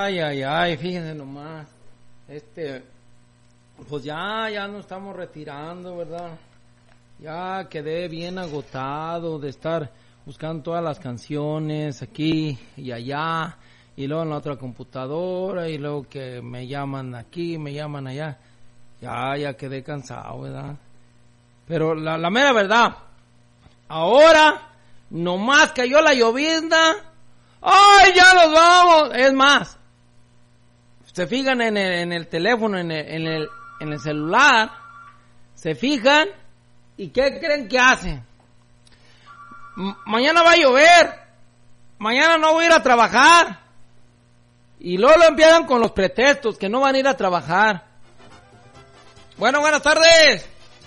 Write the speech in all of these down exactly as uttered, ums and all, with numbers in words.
Ay, ay, ay, fíjense nomás. Este, pues ya, ya nos estamos retirando, ¿verdad? Ya quedé bien agotado de estar buscando todas las canciones aquí y allá, y luego en la otra computadora, y luego que me llaman aquí, me llaman allá. Ya, ya quedé cansado, ¿verdad? Pero la, la mera verdad, ahora, nomás cayó la llovizna, ¡ay, ya nos vamos! Es más, se fijan en el, en el teléfono, en el, en el, en el celular, se fijan, ¿y qué creen que hacen? M- mañana va a llover, mañana no voy a ir a trabajar, y luego lo empiezan con los pretextos, que no van a ir a trabajar. Bueno, buenas tardes.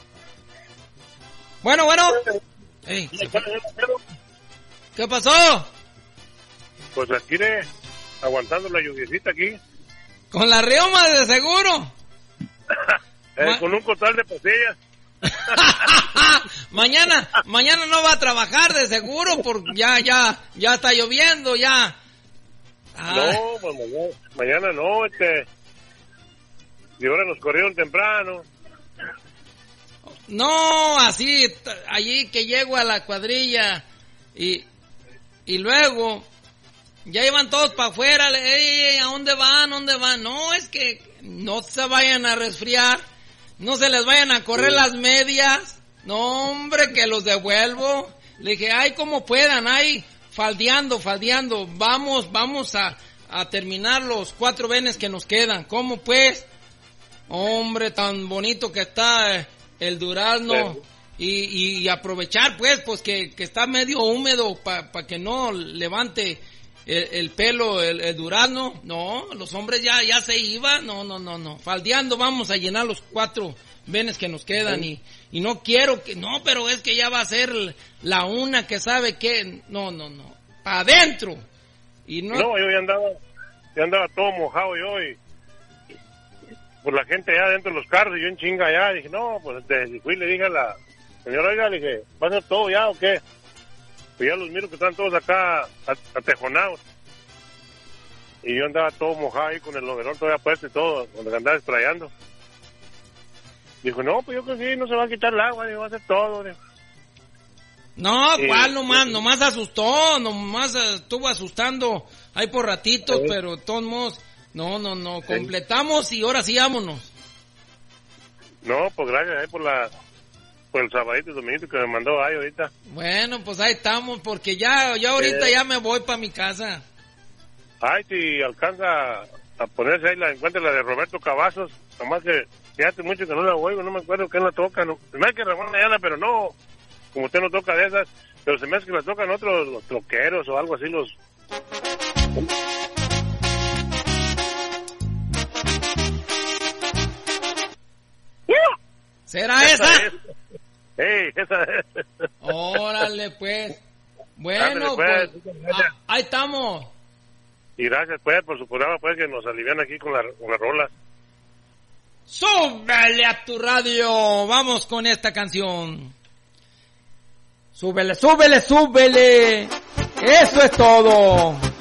Bueno, bueno. Hey, ¿qué pasó? Pues aquí de aguantando la lluviecita aquí. Con la rioma de seguro. eh, Ma- con un costal de pastillas. mañana, mañana no va a trabajar de seguro porque ya, ya, ya está lloviendo, ya. Ay. No, pues mañana, mañana no, este. Y ahora nos corrieron temprano. No, así, t- allí que llego a la cuadrilla y, y luego ya iban todos para afuera, le- ey, ¿a dónde van? ¿A dónde van? No, es que no se vayan a resfriar, no se les vayan a correr Sí. las medias, no, hombre, que los devuelvo. Le dije, ay, como puedan, ay, faldeando, faldeando, vamos, vamos a, a terminar los cuatro venes que nos quedan, ¿cómo pues? Hombre, tan bonito que está eh, el durazno. Sí. Y, y aprovechar pues pues que, que está medio húmedo para pa que no levante el, el pelo el, el durazno. No, los hombres ya ya se iban. No, no, no, no. Faldeando vamos a llenar los cuatro venes que nos quedan. Sí. y, y no quiero que... No, pero es que ya va a ser la una que sabe que... No, no, no. Para adentro. Y no... No, yo ya andaba, ya andaba todo mojado yo y... Pues la gente allá dentro de los carros, y yo en chinga allá, dije, no, pues este, fui y le dije a la señora, oiga, le dije, ¿va a ser todo ya o qué? Pues ya los miro que están todos acá atejonados. Y yo andaba todo mojado ahí con el overol todavía puesto y todo, donde andaba esprayando. Dijo, no, pues yo creo que sí, no se va a quitar el agua, digo, va a ser todo, digo. No, Sí, cuál nomás, sí. nomás asustó, nomás eh, estuvo asustando ahí por ratitos, Sí. pero de todos modos, no, no, no, completamos y ahora sí vámonos. No, pues gracias ahí por la, por el sabadito y dominguito que me mandó ahí ahorita. Bueno, pues ahí estamos, porque ya, ya ahorita Eh. ya me voy para mi casa. Ay, si alcanza a ponerse ahí, la encuentra la de Roberto Cavazos, nomás que ya hace mucho que no la oigo, no me acuerdo quién la toca, no, se me hace que Ramón Ayala, pero no, como usted no toca de esas, pero se me hace que la tocan otros, los troqueros o algo así, los... ¿Será esa? es. ¡Ey, esa es! Órale, pues. Bueno, Ándale, pues, pues. ah, ahí estamos. Y gracias, pues, por su programa, pues, que nos alivian aquí con, la, con las rolas. Súbele a tu radio, vamos con esta canción. Súbele, súbele, súbele. Eso es todo.